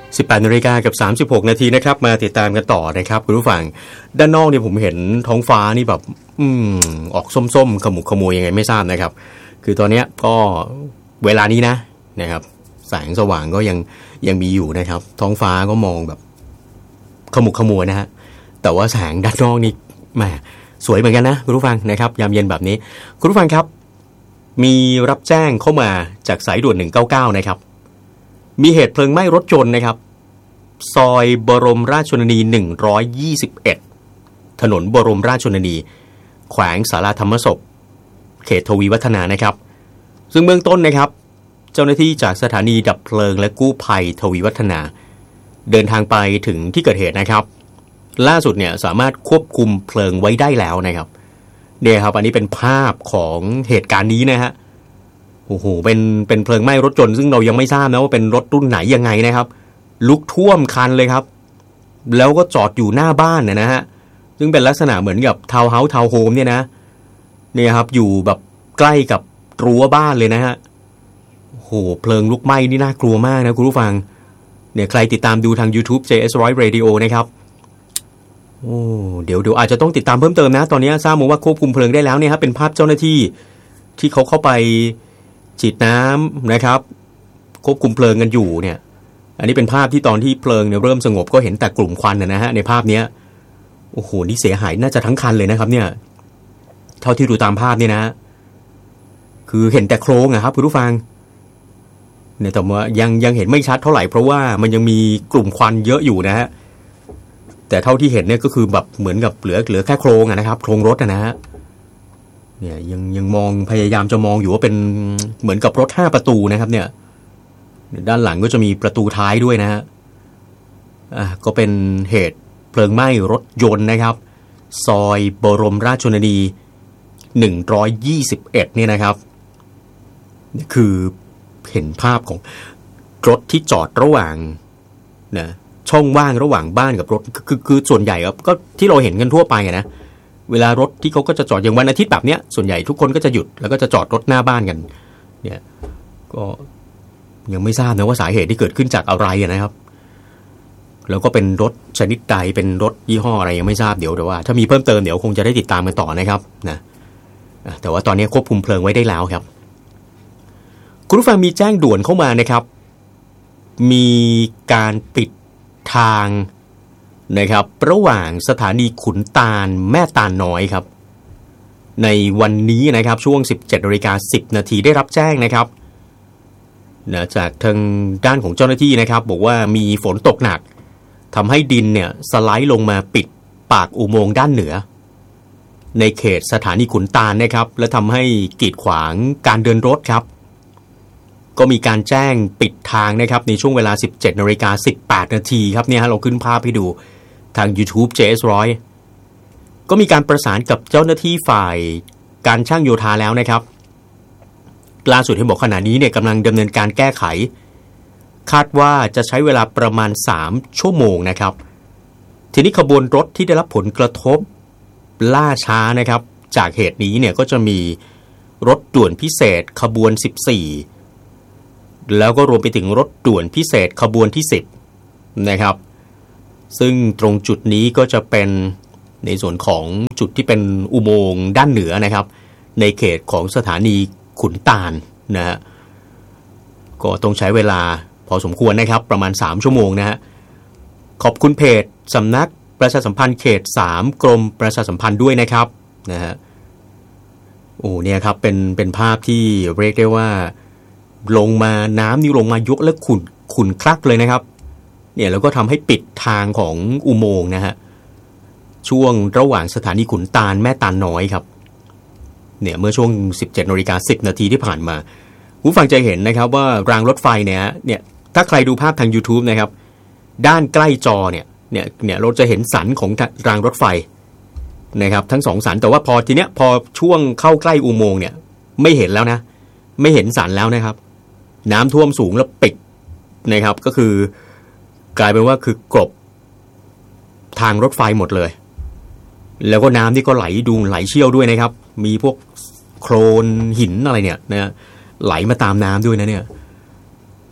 18:36 นาทีนะครับมาติดตามกันต่อนะครับคุณผู้ฟังด้านนอกเนี่ยผมเห็นท้องฟ้านี่แบบออกส้มๆขมุกขมัวยังไงไม่ทราบนะครับคือตอนนี้ก็เวลานี้นะครับแสงสว่างก็ยังมีอยู่นะครับท้องฟ้าก็มองแบบขมุกขมัวนะฮะแต่ว่าแสงด้านนอกนี่แหมสวยเหมือนกันนะคุณผู้ฟังนะครับยามเย็นแบบนี้คุณผู้ฟังครับมีรับแจ้งเข้ามาจากสายด่วน199นะครับมีเหตุเพลิงไหม้รถยนต์นะครับซอยบรมราชชนนี121ถนนบรมราชชนนีแขวงศาลาธรรมศพเขตทวีวัฒนานะครับซึ่งเบื้องต้นนะครับเจ้าหน้าที่จากสถานีดับเพลิงและกู้ภัยทวีวัฒนาเดินทางไปถึงที่เกิดเหตุนะครับล่าสุดเนี่ยสามารถควบคุมเพลิงไว้ได้แล้วนะครับเนี่ยครับอันนี้เป็นภาพของเหตุการณ์นี้นะฮะโอ้โหเป็นเพลิงไหม้รถยนต์ซึ่งเรายังไม่ทราบนะว่าเป็นรถรุ่นไหนยังไงนะครับลุกท่วมคันเลยครับแล้วก็จอดอยู่หน้าบ้านนะฮะซึ่งเป็นลักษณะเหมือนกับทาวน์เฮาส์ทาวน์โฮมเนี่ยครับอยู่แบบใกล้กับรั้วบ้านเลยนะฮะโอ้โหเพลิงลุกไหม้นี่น่ากลัวมากนะคุณผู้ฟังเนี่ยใครติดตามดูทาง YouTube JS100 Radio นะครับโอ้เดี๋ยวอาจจะต้องติดตามเพิ่มเติมนะตอนนี้ทราบมาว่าควบคุมเพลิงได้แล้วเนี่ยครับเป็นภาพเจ้าหน้าที่ที่เขาเข้าไปฉีดน้ำนะครับควบคุมเพลิงกันอยู่เนี่ยอันนี้เป็นภาพที่ตอนที่เพลิงเนี่ยเริ่มสงบก็เห็นแต่กลุ่มควันนะฮะในภาพนี้โอ้โหนี่เสียหายน่าจะทั้งคันเลยนะครับเนี่ยเท่าที่ดูตามภาพเนี่ยนะคือเห็นแต่โครงอะครับคุณผู้ฟังเนี่ยแต่ว่ายังเห็นไม่ชัดเท่าไหร่เพราะว่ามันยังมีกลุ่มควันเยอะอยู่นะฮะแต่เท่าที่เห็นเนี่ยก็คือแบบเหมือนกับเหลือแค่โครงนะครับโครงรถนะฮะเนี่ยยังมองพยายามจะมองอยู่ว่าเป็นเหมือนกับรถ5ประตูนะครับเนี่ยด้านหลังก็จะมีประตูท้ายด้วยนะฮะก็เป็นเหตุเพลิงไหม้รถยนต์นะครับซอยบรมราชชนนี121เนี่ยนะครับคือเห็นภาพของรถที่จอดระหว่างนะช่องว่างระหว่างบ้านกับรถคือส่วนใหญ่ก็ที่เราเห็นกันทั่วไปนะเวลารถที่เขาก็จะจอดอย่างวันอาทิตย์แบบเนี้ยส่วนใหญ่ทุกคนก็จะหยุดแล้วก็จะจอดรถหน้าบ้านกันเนี่ยก็ยังไม่ทราบนะว่าสาเหตุที่เกิดขึ้นจากอะไรนะครับแล้วก็เป็นรถชนิดใดเป็นรถยี่ห้ออะไรยังไม่ทราบเดี๋ยวว่าถ้ามีเพิ่มเติมเดี๋ยวคงจะได้ติดตามกันต่อนะครับนะแต่ว่าตอนนี้ควบคุมเพลิงไว้ได้แล้วครับคุณผู้ฟังมีแจ้งด่วนเข้ามานะครับมีการปิดทางนะครับระหว่างสถานีขุนตาลแม่ตาลน้อยครับในวันนี้นะครับช่วง 17:10 นาทีได้รับแจ้งนะครับจากทางด้านของเจ้าหน้าที่นะครับบอกว่ามีฝนตกหนักทำให้ดินเนี่ยสไลด์ลงมาปิดปากอุโมงค์ด้านเหนือในเขตสถานีขุนตาลนะครับและทำให้กีดขวางการเดินรถครับก็มีการแจ้งปิดทางนะครับในช่วงเวลา 17:18 นาทีครับเนี่ยเราขึ้นภาพให้ดูทาง YouTube JS100 ก็มีการประสานกับเจ้าหน้าที่ฝ่ายการช่างโยธาแล้วนะครับล่าสุดที่บอกขณะนี้เนี่ยกำลังดำเนินการแก้ไขคาดว่าจะใช้เวลาประมาณ3ชั่วโมงนะครับทีนี้ขบวนรถที่ได้รับผลกระทบล่าช้านะครับจากเหตุนี้เนี่ยก็จะมีรถด่วนพิเศษขบวน14แล้วก็รวมไปถึงรถด่วนพิเศษขบวนที่10นะครับซึ่งตรงจุดนี้ก็จะเป็นในส่วนของจุดที่เป็นอุโมงค์ด้านเหนือนะครับในเขตของสถานีขุนตาลนะฮะก็ต้องใช้เวลาพอสมควรนะครับประมาณ3ชั่วโมงนะฮะขอบคุณเพจสำนักประชาสัมพันธ์เขต3กรมประชาสัมพันธ์ด้วยนะครับนะฮะโอ้เนี่ยครับเป็นภาพที่เรียกได้ว่าลงมาน้ำนี่ลงมายกและขุ่นคลักเลยนะครับเนี่ยแล้วก็ทำให้ปิดทางของอุโมงค์นะฮะช่วงระหว่างสถานีขุนตาลแม่ตาลน้อยครับเนี่ยเมื่อช่วง 17:10 นาทีที่ผ่านมาผู้ฟังจะเห็นนะครับว่ารางรถไฟเนี่ยถ้าใครดูภาพทาง YouTube นะครับด้านใกล้จอเนี่ยเราจะเห็นสันของรางรถไฟนะครับทั้ง2สันแต่ว่าพอช่วงเข้าใกล้อุโมงค์เนี่ยไม่เห็นแล้วนะไม่เห็นสันแล้วนะครับน้ำท่วมสูงแล้วปิดนะครับก็คือกลายเป็นว่าคือกลบทางรถไฟหมดเลยแล้วก็น้ำนี่ก็ไหลเชี่ยวด้วยนะครับมีพวกโคลนหินอะไรเนี่ยนะไหลมาตามน้ำด้วยนะเนี่ย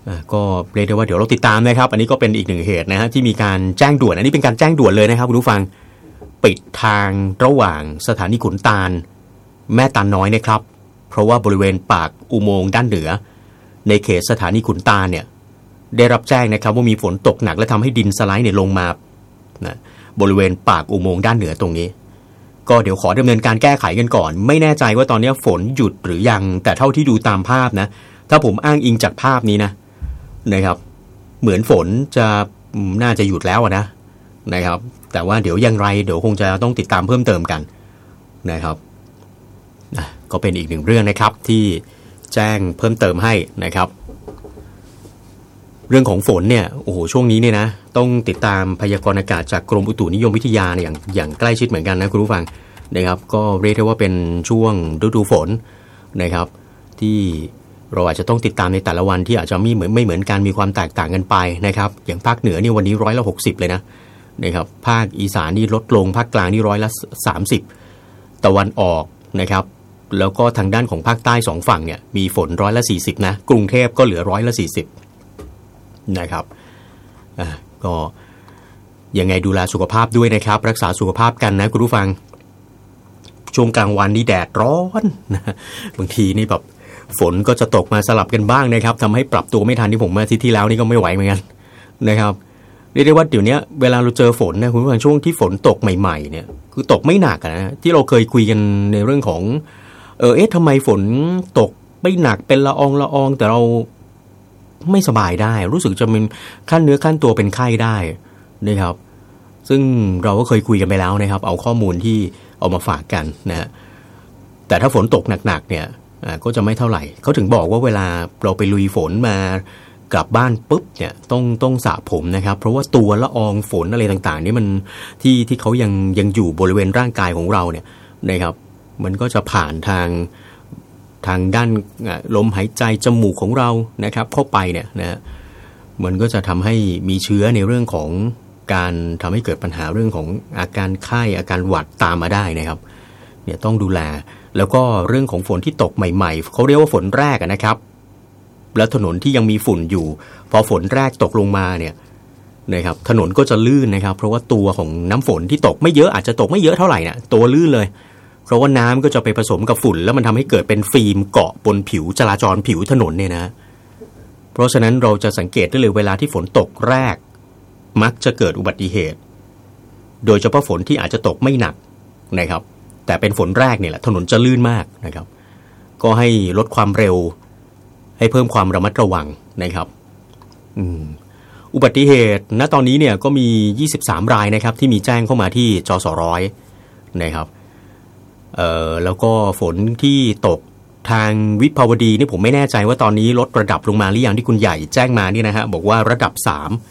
ก็เรียกได้ว่าเดี๋ยวเราติดตามนะครับอันนี้ก็เป็นอีกหนึ่งเหตุนะฮะที่มีการแจ้งด่วนอันนี้เป็นการแจ้งด่วนเลยนะครับคุณผู้ฟังปิดทางระหว่างสถานีขุนตาลแม่ตาลน้อยนะครับเพราะว่าบริเวณปากอุโมงค์ด้านเหนือในเขตสถานีขุนตาลเนี่ยได้รับแจ้งนะครับว่ามีฝนตกหนักและทำให้ดินสไลด์เนี่ยลงมานะบริเวณปากอุโมงค์ด้านเหนือตรงนี้ก็เดี๋ยวขอดำเนินการแก้ไขกันก่อนไม่แน่ใจว่าตอนนี้ฝนหยุดหรือยังแต่เท่าที่ดูตามภาพนะถ้าผมอ้างอิงจากภาพนี้นะครับเหมือนฝนจะน่าจะหยุดแล้วนะครับแต่ว่าเดี๋ยวอย่างไรเดี๋ยวคงจะต้องติดตามเพิ่มเติมกันนะครับก็เป็นอีกหนึ่งเรื่องนะครับที่แจ้งเพิ่มเติมให้นะครับเรื่องของฝนเนี่ยโอ้โหช่วงนี้เนี่ยนะต้องติดตามพยากรณ์อากาศจากกรมอุตุนิยมวิทยาอย่างใกล้ชิดเหมือนกันนะคุณผู้ฟังนะครับก็เรียกได้ว่าเป็นช่วงฤดูฝนนะครับที่เราอาจจะต้องติดตามในแต่ละวันที่อาจจะไม่เหมือนกันมีความแตกต่างกันไปนะครับอย่างภาคเหนือนี่วันนี้160เลยนะครับภาคอีสานนี่ลดลงภาคกลางนี่30%ตะวันออกนะครับแล้วก็ทางด้านของภาคใต้2ฝั่งเนี่ยมีฝน40%นะกรุงเทพก็เหลือ40%นะครับก็ยังไงดูแลสุขภาพด้วยนะครับรักษาสุขภาพกันนะคุณผู้ฟังช่วงกลางวันนี่แดดร้อนนะบางทีนี่แบบฝนก็จะตกมาสลับกันบ้างนะครับทำให้ปรับตัวไม่ทันที่ผมอาทิตย์ที่แล้วนี่ก็ไม่ไหวเหมือนกันนะครับเรียกได้ว่าเดี๋ยวนี้เวลาเราเจอฝนนะคุณผู้ฟังช่วงที่ฝนตกใหม่ๆเนี่ยคือตกไม่หนักนะที่เราเคยคุยกันในเรื่องของทำไมฝนตกไม่หนักเป็นละอองแต่เราไม่สบายได้รู้สึกจะเป็นขั้นเนื้อขั้นตัวเป็นไข้ได้นะครับซึ่งเราก็เคยคุยกันไปแล้วนะครับเอาข้อมูลที่เอามาฝากกันนะแต่ถ้าฝนตกหนักๆเนี่ยก็จะไม่เท่าไหร่เขาถึงบอกว่าเวลาเราไปลุยฝนมากลับบ้านปุ๊บเนี่ยต้องสระผมนะครับเพราะว่าตัวละอองฝนอะไรต่างๆนี่มันที่เขายังอยู่บริเวณร่างกายของเราเนี่ยนะครับมันก็จะผ่านทางด้านลมหายใจจมูกของเรานะครับเข้าไปเนี่ยนะมันก็จะทำให้มีเชื้อในเรื่องของการทำให้เกิดปัญหาเรื่องของอาการไข้อาการหวัดตามมาได้นะครับเนี่ยต้องดูแลแล้วก็เรื่องของฝนที่ตกใหม่ๆเขาเรียกว่าฝนแรกนะครับแล้วถนนที่ยังมีฝุ่นอยู่พอฝนแรกตกลงมาเนี่ยนะครับถนนก็จะลื่นนะครับเพราะว่าตัวของน้ำฝนที่ตกไม่เยอะอาจจะตกไม่เยอะเท่าไหร่นะตัวลื่นเลยเพราะว่าน้ำก็จะไปผสมกับฝุ่นแล้วมันทำให้เกิดเป็นฟิล์มเกาะบนผิวจราจรผิวถนนเนี่ยนะเพราะฉะนั้นเราจะสังเกตได้เลยเวลาที่ฝนตกแรกมักจะเกิดอุบัติเหตุโดยเฉพาะฝนที่อาจจะตกไม่หนักนะครับแต่เป็นฝนแรกเนี่ยแหละถนนจะลื่นมากนะครับก็ให้ลดความเร็วให้เพิ่มความระมัดระวังนะครับอุบัติเหตุณตอนนี้เนี่ยก็มี23รายนะครับที่มีแจ้งเข้ามาที่จส.100นะครับแล้วก็ฝนที่ตกทางวิภาวดีนี่ผมไม่แน่ใจว่าตอนนี้ลดระดับลงมาหรือยังที่คุณใหญ่แจ้งมานี่นะฮะบอกว่าระดับ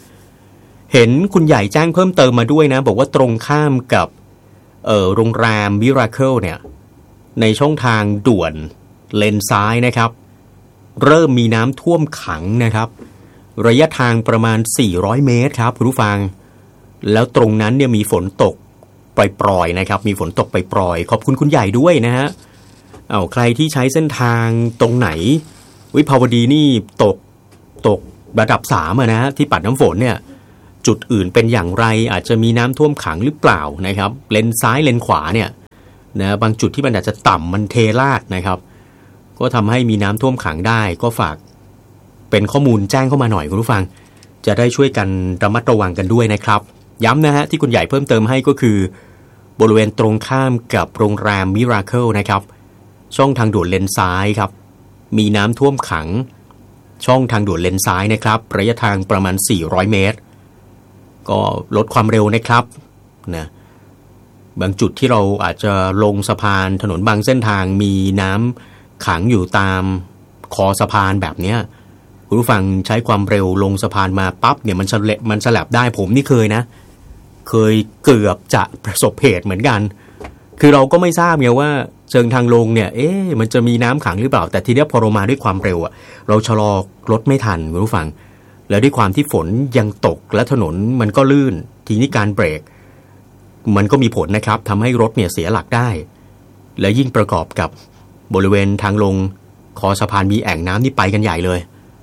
3เห็นคุณใหญ่แจ้งเพิ่มเติมมาด้วยนะบอกว่าตรงข้ามกับโรงแรมมิราเคิลเนี่ยในช่องทางด่วนเลนซ้ายนะครับเริ่มมีน้ำท่วมขังนะครับระยะทางประมาณ400เมตรครับคุณผู้ฟังแล้วตรงนั้นเนี่ยมีฝนตกปล่อยๆนะครับมีฝนตกปล่อยๆขอบคุณคุณใหญ่ด้วยนะฮะใครที่ใช้เส้นทางตรงไหนวิภาวดีนี่ตกระดับ3นะฮะที่ปัดน้ำฝนเนี่ยจุดอื่นเป็นอย่างไรอาจจะมีน้ำท่วมขังหรือเปล่านะครับเลนซ้ายเลนขวาเนี่ยนะบางจุดที่มันอาจจะต่ำมันเทราดนะครับก็ทำให้มีน้ำท่วมขังได้ก็ฝากเป็นข้อมูลแจ้งเข้ามาหน่อยคุณผู้ฟังจะได้ช่วยกันระมัดระวังกันด้วยนะครับย้ำนะฮะที่คุณใหญ่เพิ่มเติมให้ก็คือบริเวณตรงข้ามกับโรงแรมมิราเคิลนะครับช่องทางด่วนเลนซ้ายครับมีน้ำท่วมขังช่องทางด่วนเลนซ้ายนะครับระยะทางประมาณ400เมตรก็ลดความเร็วนะครับนะบางจุดที่เราอาจจะลงสะพานถนนบางเส้นทางมีน้ำขังอยู่ตามคอสะพานแบบนี้คุณผู้ฟังใช้ความเร็วลงสะพานมาปั๊บเนี่ยมันสลับได้ผมนี่เคยเกือบจะประสบเหตุเหมือนกันคือเราก็ไม่ทราบไงว่าเชิงทางลงเนี่ยมันจะมีน้ำขังหรือเปล่าแต่ทีเดียวพอเรามาด้วยความเร็วเราชะลอรถไม่ทันคุณผู้ฟังแล้วด้วยความที่ฝนยังตกและถนนมันก็ลื่นทีนี้การเบรกมันก็มีผลนะครับทำให้รถเนี่ยเสียหลักได้และยิ่งประกอบกับบริเวณทางลงคอสะพานมีแอ่งน้ำนี่ไปกันใหญ่เลยเพ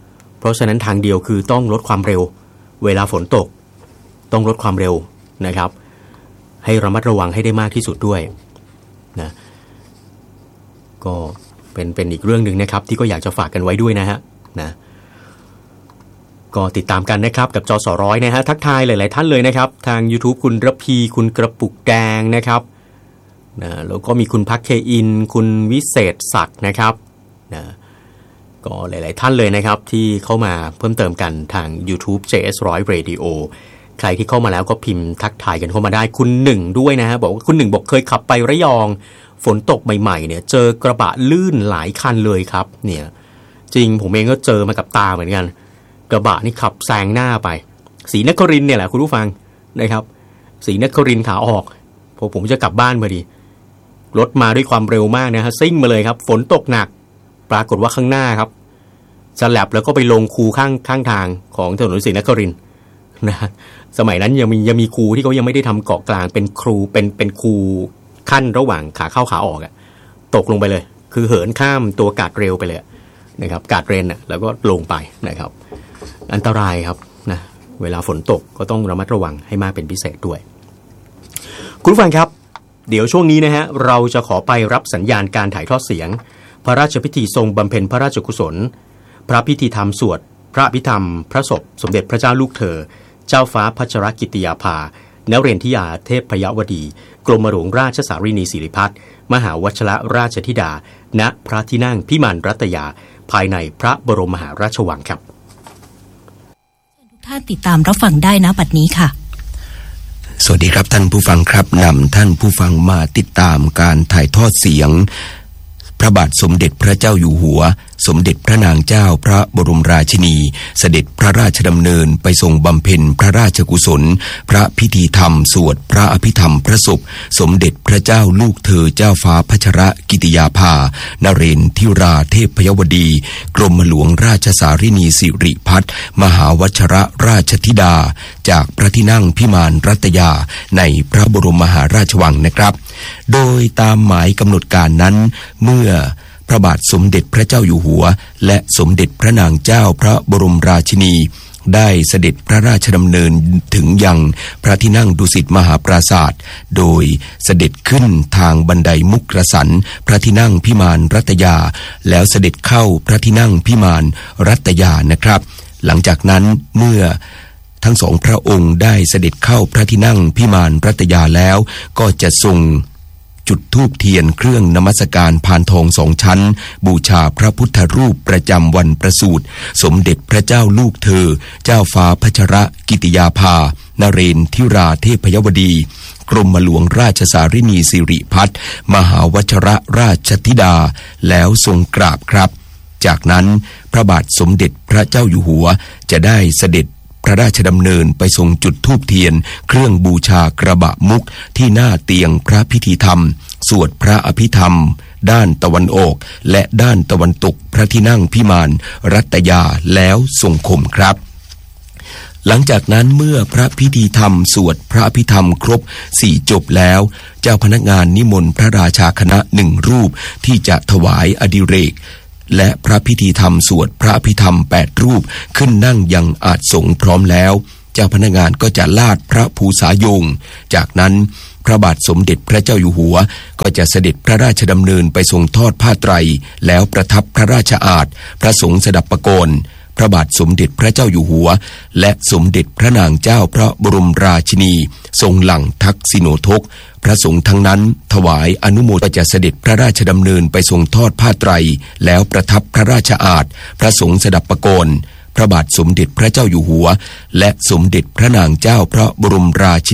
เพราะฉะนั้นทางเดียวคือต้องลดความเร็วเวลาฝนตกต้องลดความเร็วนะครับให้ระมัดระวังให้ได้มากที่สุดด้วยนะก็เป็นอีกเรื่องนึงนะครับที่ก็อยากจะฝากกันไว้ด้วยนะฮะนะก็ติดตามกันนะครับกับจสร้อยนะฮะทักทายหลายๆท่านเลยนะครับทาง YouTube คุณระพีคุณกระปุกแดงนะครับนะแล้วก็มีคุณพักเคอินคุณวิเศษศักดิ์นะครับนะก็หลายๆท่านเลยนะครับที่เข้ามาเพิ่มเติมกันทาง YouTube JS100 Radio ใครที่เข้ามาแล้วก็พิมพ์ทักทายกันเข้ามาได้คุณหนึ่งด้วยนะฮะบอกว่าคุณหนึ่งบอกเคยขับไประยองฝนตกใหม่ๆเนี่ยเจอกระบะลื่นหลายคันเลยครับเนี่ยจริงผมเองก็เจอมากับตาเหมือนกันกระบะนี่ขับแซงหน้าไปศรีนครินทร์เนี่ยแหละคุณผู้ฟังนะครับศรีนครินทร์ขาออกพอผมจะกลับบ้านพอดีรถมาด้วยความเร็วมากนะฮะซิ่งมาเลยครับฝนตกหนักปรากฏว่าข้างหน้าครับสลับแล้วก็ไปลงคูข้างทางของถนนศรีนครินทร์นะสมัยนั้นยังมีคูที่เขายังไม่ได้ทำเกาะกลางเป็นครูเป็นคูขั้นระหว่างขาเข้าขาออกตกลงไปเลยคือเหินข้ามตัวกาดเร็วไปเลยนะครับกาดเรนแล้วก็ลงไปนะครับอันตรายครับนะเวลาฝนตกก็ต้องระมัดระวังให้มากเป็นพิเศษด้วยคุณผู้ฟังครับเดี๋ยวช่วงนี้นะฮะเราจะขอไปรับสัญญาณการถ่ายทอดเสียงพระราชพิธีทรงบำเพ็ญพระราชกุศลพระพิธีธรรมสวดพระอภิธรรมพระศพสมเด็จพระเจ้าลูกเธอเจ้าฟ้าพัชรกิติยาภานเรนทิยาเทพพยวดีกรมหลวงราชสารินีสิริพัฒน์มหาวชรราชธิดาณพระที่นั่งพิมานรัตยาภายในพระบรมมหาราชวังครับทุกท่านติดตามรับฟังได้นะบัดนี้ค่ะสวัสดีครับท่านผู้ฟังครับนำท่านผู้ฟังมาติดตามการถ่ายทอดเสียงพระบาทสมเด็จพระเจ้าอยู่หัวสมเด็จพระนางเจ้าพระบรมราชินีเสด็จพระราชดำเนินไปทรงบำเพ็ญพระราชกุศลพระพิธีธรรมสวดพระอภิธรรมพระศพสมเด็จพระเจ้าลูกเธอเจ้าฟ้าพัชรกิติยาภานเรนทิราเทพพยวดีกรมหลวงราชสารินีสิริพัฒน์มหาวชรราชธิดาจากพระที่นั่งพิมานรัตยาในพระบรมมหาราชวังนะครับโดยตามหมายกำหนดการนั้นเมื่อพระบาทสมเด็จพระเจ้าอยู่หัวและสมเด็จพระนางเจ้าพระบรมราชินีได้เสด็จพระราชดำเนินถึงยังพระที่นั่งดุสิตมหาปราสาทโดยเสด็จขึ้นทางบันไดมุกระสันพระที่นั่งพิมานรัตยาแล้วเสด็จเข้าพระที่นั่งพิมานรัตยานะครับหลังจากนั้นเมื่อทั้งสองพระองค์ได้เสด็จเข้าพระที่นั่งพิมานรัตยาแล้วก็จะทรงจุดธูปเทียนเครื่องนมัสการพานทอง2 ชั้นบูชาพระพุทธรูปประจำวันประสูติสมเด็จพระเจ้าลูกเธอเจ้าฟ้าพัชรกิติยาภานเรนทิราเทพพยวดีกรมหลวงราชสารินีสิริพัฒน์มหาวชรราชธิดาแล้วทรงกราบครับจากนั้นพระบาทสมเด็จพระเจ้าอยู่หัวจะได้เสด็จพระราชดำเนินไปทรงจุดธูปเทียนเครื่องบูชากระบะมุกที่หน้าเตียงพระพิธีธรรมสวดพระอภิธรรมด้านตะวันออกและด้านตะวันตกพระที่นั่งพิมานรัตยาแล้วทรงคมครับหลังจากนั้นเมื่อพระพิธีธรรมสวดพระอภิธรรมครบ4จบแล้วเจ้าพนักงานนิมนต์พระราชาคณะ1 รูปที่จะถวายอดิเรกและพระพิธีธรรมสวดพระอภิธรรม8 รูปขึ้นนั่งยังอาสงฆ์พร้อมแล้วเจ้าพนักงานก็จะลาดพระภูษายงจากนั้นพระบาทสมเด็จพระเจ้าอยู่หัวก็จะเสด็จพระราชดำเนินไปทรงทอดผ้าไตรแล้วประทับพระราชอาสน์พระสงฆ์สดับประโกนพระบาทสมเด็จพระเจ้าอยู่หัวและสมเด็จพระนางเจ้าพระบรมราชินีทรงหลั่งทักษิโนทกพระสงฆ์ทั้งนั้นถวายอนุโมทนาจะเสด็จพระราชดำเนินไปทรงทอดผ้าไตรแล้วประทับพระราชอาสน์พระสงฆ์สดับประโกนพระบาทสมเด็จพระเจ้าอยู่หัวและสมเด็จพระนางเจ้าพระบรมราชิ